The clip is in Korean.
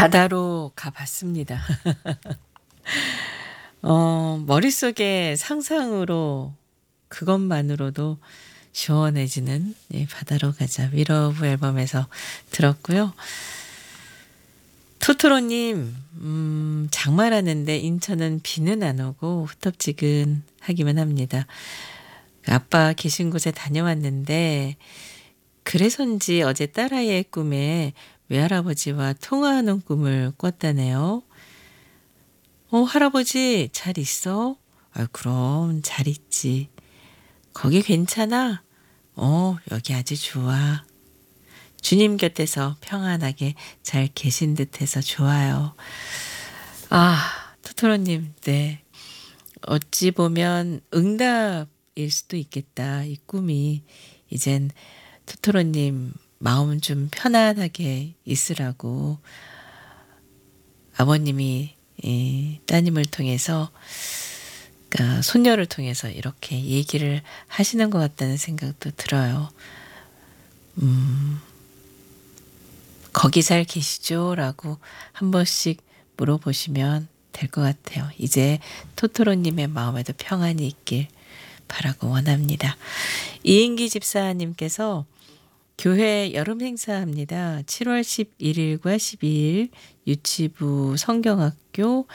바다로 가봤습니다. 머릿속에 상상으로 그것만으로도 시원해지는 바다로 가자 위러브 앨범에서 들었고요. 토토로님 장마라는데 인천은 비는 안 오고 후텁지근하기만 합니다. 아빠 계신 곳에 다녀왔는데 그래서인지 어제 딸아이의 꿈에 외할아버지와 통화하는 꿈을 꿨다네요. 할아버지 잘 있어? 그럼 잘 있지. 거기 괜찮아? 여기 아주 좋아. 주님 곁에서 평안하게 잘 계신 듯해서 좋아요. 토토로님, 네. 어찌 보면 응답일 수도 있겠다. 이 꿈이 이젠 토토로님 마음 좀 편안하게 있으라고 아버님이 따님을 통해서 그러니까 손녀를 통해서 이렇게 얘기를 하시는 것 같다는 생각도 들어요. 거기 잘 계시죠? 라고 한 번씩 물어보시면 될 것 같아요. 이제 토토로님의 마음에도 평안이 있길 바라고 원합니다. 이인기 집사님께서 교회 여름 행사합니다. 7월 11일과 12일 유치부 성경학교